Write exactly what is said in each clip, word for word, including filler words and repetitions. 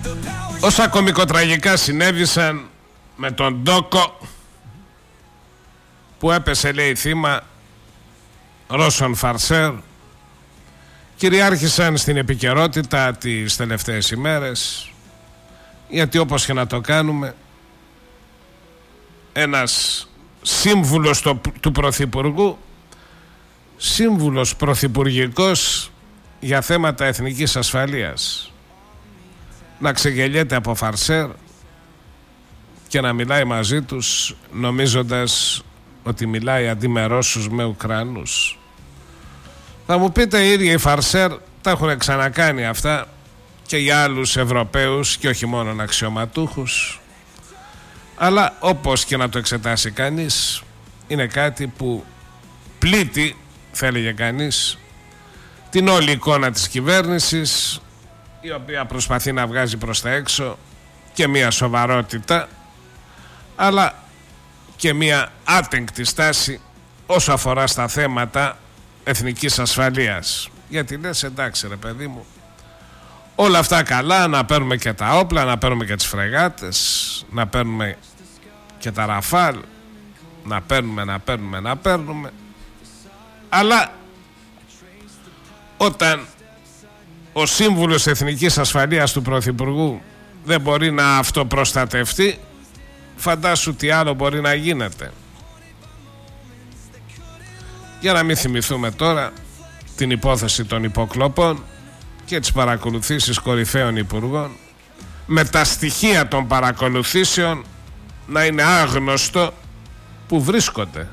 Όσα κωμικοτραγικά συνέβησαν με τον Ντόκο που έπεσε, λέει, θύμα Ρώσων φαρσέρ, κυριάρχησαν στην επικαιρότητα τις τελευταίες ημέρες, γιατί όπως και να το κάνουμε, ένας σύμβουλος το, του Πρωθυπουργού, σύμβουλος πρωθυπουργικός για θέματα εθνικής ασφαλείας, να ξεγελιέται από φαρσέρ και να μιλάει μαζί τους νομίζοντας ότι μιλάει αντί με Ρώσους με Ουκρανούς. Θα μου πείτε, οι ίδιοι οι φαρσέρ τα έχουν ξανακάνει αυτά και για άλλους Ευρωπαίους και όχι μόνο αξιωματούχους, αλλά όπως και να το εξετάσει κανείς, είναι κάτι που πλήττει, θα έλεγε κανείς, την όλη εικόνα της κυβέρνησης, η οποία προσπαθεί να βγάζει προς τα έξω και μια σοβαρότητα, αλλά και μια άτεγκτη στάση όσο αφορά στα θέματα εθνικής ασφαλείας. Γιατί λες, εντάξει ρε παιδί μου, όλα αυτά καλά, να παίρνουμε και τα όπλα, να παίρνουμε και τις φρεγάτες, να παίρνουμε και τα ραφάλ, να παίρνουμε, να παίρνουμε, να παίρνουμε, αλλά όταν ο σύμβουλος εθνικής ασφαλείας του Πρωθυπουργού δεν μπορεί να αυτοπροστατευτεί, φαντάσου τι άλλο μπορεί να γίνεται. Για να μην θυμηθούμε τώρα την υπόθεση των υποκλοπών και τις παρακολουθήσεις κορυφαίων υπουργών, με τα στοιχεία των παρακολουθήσεων να είναι άγνωστο που βρίσκονται.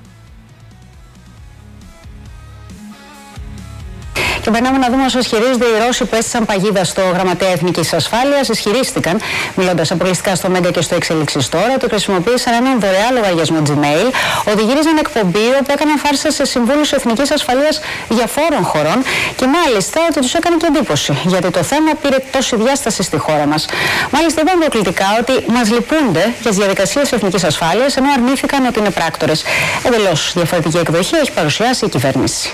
Και περνάμε να δούμε όσο ισχυρίζονται οι Ρώσοι που έστησαν παγίδα στο Γραμματέα Εθνικής Ασφάλειας. Ισχυρίστηκαν, μιλώντας αποκλειστικά στο Μέγκα και στο Εξελίξεις Τώρα, ότι χρησιμοποίησαν έναν δωρεάν λογαριασμό Gmail, ότι γύριζαν εκπομπή όπου έκαναν φάρσα σε συμβούλους Εθνικής Ασφαλείας διαφόρων χωρών και μάλιστα ότι τους έκανε και εντύπωση, γιατί το θέμα πήρε τόση διάσταση στη χώρα μας. Μάλιστα, είπαν προκλητικά ότι μας λυπούνται για τις διαδικασίες Εθνικής Ασφάλειας, ενώ αρνήθηκαν ότι είναι πράκτορες. Εντελώς διαφορετική εκδοχή έχει παρουσιάσει η κυβέρνηση.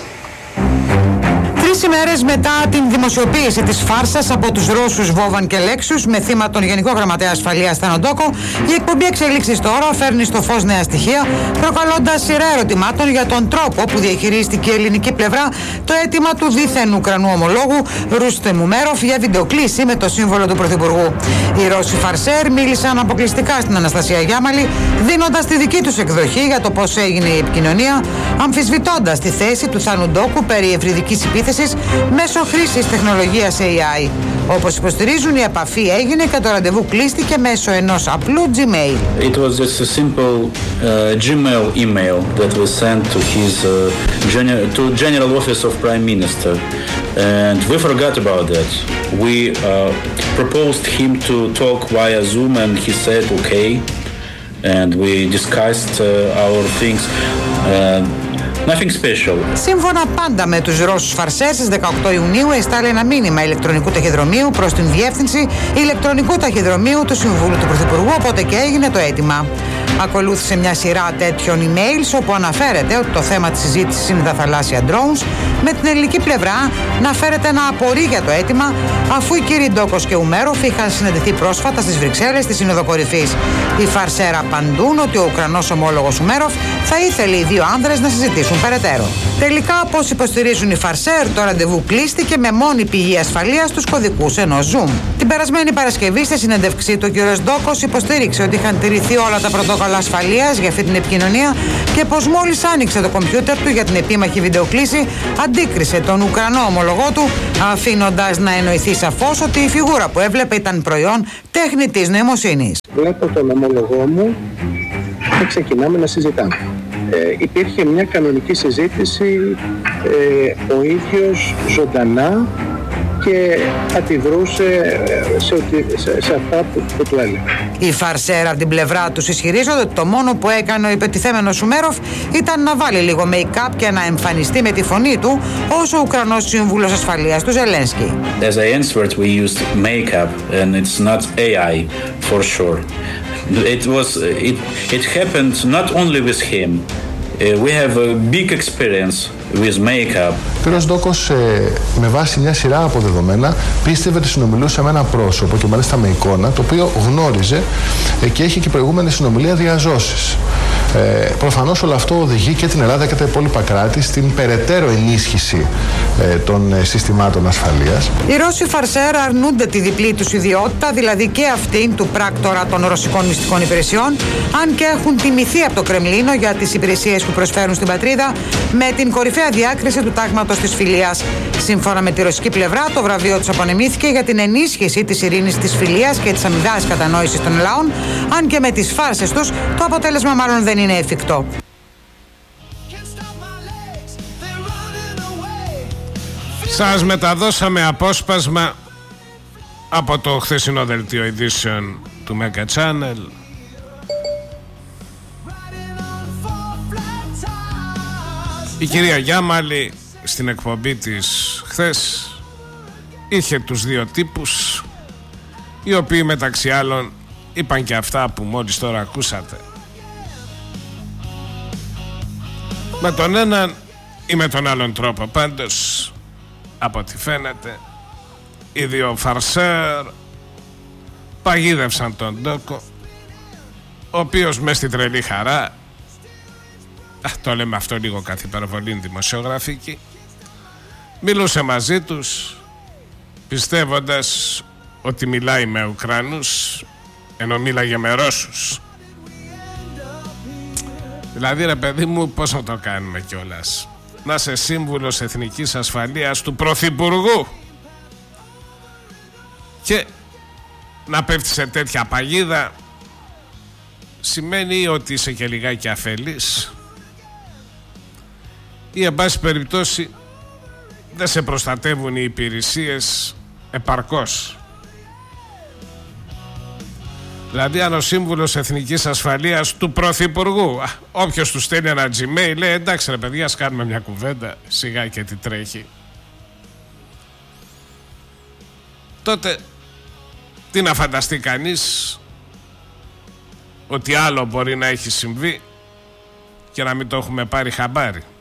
Τρεις ημέρες μετά την δημοσιοποίηση της φάρσας από τους Ρώσους Βόβαν και Λέξους με θύμα τον Γενικό Γραμματέα Ασφαλείας Τανοντόκο, η εκπομπή Εξελίξεις Τώρα φέρνει στο φως νέα στοιχεία, προκαλώντας σειρά ερωτημάτων για τον τρόπο που διαχειρίστηκε η ελληνική πλευρά το αίτημα του δίθεν Ουκρανού ομολόγου Ρούστεμ Ουμένοφ για βιντεοκλήση με το σύμβολο του Πρωθυπουργού. Οι Ρώσοι φαρσέρ μίλησαν αποκλειστικά στην Αναστασία Γιάμαλη, δίνοντας τη δική τους εκδοχή για το πώς έγινε η επικοινωνία, αμφισβητώντας τη θέση του Τανοντόκου περί ευρυδικής επίθεσης μέσω χρήσης τεχνολογίας έι άι. Όπως υποστηρίζουν, η επαφή έγινε και το ραντεβού κλείστηκε μέσω ενός απλού Gmail. It was just a simple uh, Gmail email that was sent to his uh, general, to General Office of Prime Minister, and we forgot about that. We uh, proposed him to talk via Zoom, and he said okay, and we discussed uh, our things. Uh, Nothing special. Σύμφωνα πάντα με τους Ρώσους φαρσέρ, στις δεκαοκτώ Ιουνίου εστάλει ένα μήνυμα ηλεκτρονικού ταχυδρομείου προς την διεύθυνση ηλεκτρονικού ταχυδρομείου του Συμβούλου του Πρωθυπουργού, οπότε και έγινε το αίτημα. Ακολούθησε μια σειρά τέτοιων emails όπου αναφέρεται ότι το θέμα της συζήτησης είναι τα θαλάσσια drones, με την ελληνική πλευρά να φέρεται να απορεί για το αίτημα, αφού οι κύριοι Ντόκος και Ουμέροφ είχαν συναντηθεί πρόσφατα στις Βρυξέλλες στη Σύνοδο Κορυφής. Οι φαρσέρ απαντούν ότι ο Ουκρανός ομόλογος Ουμέροφ θα ήθελε οι δύο άνδρες να συζητήσουν περαιτέρω. Τελικά, όπως υποστηρίζουν οι φαρσέρ, το ραντεβού κλείστηκε με μόνη πηγή ασφαλείας τους κωδικούς ενός Zoom. Την περασμένη Παρασκευή, στη συνέντευξή του, ο κ. Ντόκος υποστήριξε ότι είχαν τηρηθεί όλα τα πρωτόκολλα ασφαλείας για αυτή την επικοινωνία και πως μόλις άνοιξε το κομπιούτερ του για την επίμαχη βιντεοκλήση, αντίκρισε τον Ουκρανό ομολογό του, αφήνοντας να εννοηθεί σαφώς ότι η φιγούρα που έβλεπε ήταν προϊόν τεχνητής νοημοσύνης. Βλέπω τον ομολογό μου και ξεκινάμε να συζητάμε. Ε, υπήρχε μια κανονική συζήτηση, ε, ο ίδιος ζωντανά, και αντιδρούσε σε, σε, σε αυτά που, που του έλεγε. Οι φαρσέρ από την πλευρά τους ισχυρίζονται ότι το μόνο που έκανε ο υπετιθέμενος Ουμένοφ ήταν να βάλει λίγο make-up και να εμφανιστεί με τη φωνή του ως ο Ουκρανός Σύμβουλος Ασφαλείας του Ζελένσκι. As I answered, we used make-up and it's not έι άι for sure. It was it, it happened not only with him. Uh, we have a big experience with makeup. Ο κ. Ντόκος, ε, με βάση μια σειρά από δεδομένα, πίστευε ότι συνομιλούσε με ένα πρόσωπο και μάλιστα με εικόνα, το οποίο γνώριζε ε, και έχει και προηγούμενη συνομιλία διαζώσεις. Ε, προφανώς όλο αυτό οδηγεί και την Ελλάδα και τα υπόλοιπα κράτη στην περαιτέρω ενίσχυση ε, των ε, συστημάτων ασφαλείας. Οι Ρώσοι φαρσέρ αρνούνται τη διπλή τους ιδιότητα, δηλαδή και αυτήν του πράκτορα των ρωσικών μυστικών υπηρεσιών, αν και έχουν τιμηθεί από το Κρεμλίνο για τις υπηρεσίες που προσφέρουν στην πατρίδα με την κορυφαία διάκριση του τάγματος της φιλίας. Σύμφωνα με τη ρωσική πλευρά, το βραβείο τους απονεμήθηκε για την ενίσχυση της ειρήνης της φιλίας και της αμοιβαίας κατανόησης των λαών, αν και με τις φάρσες τους το αποτέλεσμα μάλλον δεν είναι εφικτό. Σας μεταδώσαμε απόσπασμα από το χθεσινό δελτίο ειδήσεων του Mega Channel. Η κυρία Γιάμαλη στην εκπομπή της χθες είχε τους δύο τύπους, οι οποίοι μεταξύ άλλων είπαν και αυτά που μόλις τώρα ακούσατε. Με τον έναν ή με τον άλλον τρόπο, πάντως από ό,τι φαίνεται οι δύο φαρσέρ παγίδευσαν τον Ντόκο, ο οποίος μες στη τρελή χαρά, α, το λέμε αυτό λίγο καθ' υπερβολή δημοσιογραφική, μιλούσε μαζί τους πιστεύοντας ότι μιλάει με Ουκρανούς, ενώ μίλαγε με Ρώσους. Δηλαδή, ρε παιδί μου, πώς να το κάνουμε κιόλας? Να είσαι σύμβουλος εθνικής ασφαλείας του Πρωθυπουργού και να πέφτει σε τέτοια παγίδα σημαίνει ότι είσαι και λιγάκι αφελής ή εν πάση περιπτώσει δεν σε προστατεύουν οι υπηρεσίες επαρκώς. Δηλαδή, αν ο σύμβουλος εθνικής ασφαλείας του Πρωθυπουργού, όποιος του στέλνει ένα Gmail, λέει εντάξει ρε παιδιά, ας κάνουμε μια κουβέντα, σιγά και τι τρέχει, τότε τι να φανταστεί κανείς ότι άλλο μπορεί να έχει συμβεί και να μην το έχουμε πάρει χαμπάρι.